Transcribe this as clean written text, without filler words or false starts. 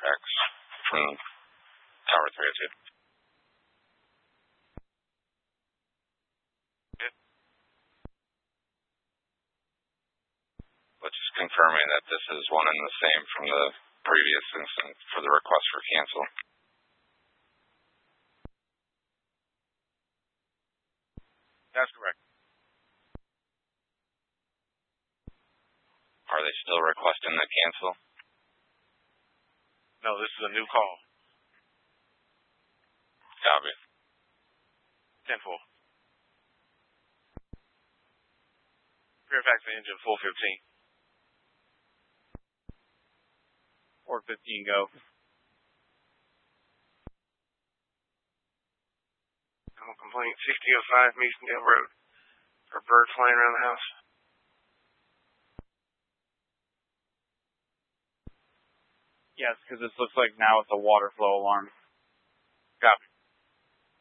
Fairfax from Tower 302. But just confirming that this is one and the same from the previous instance for the request for cancel. That's correct. Are they still requesting the cancel? No, this is a new call. Copy. 10-4. Fairfax engine 415. 415 go. I'm complaint 6005 Measondale Road. Are birds flying around the house? Yes, because this looks like now it's a water flow alarm. Copy.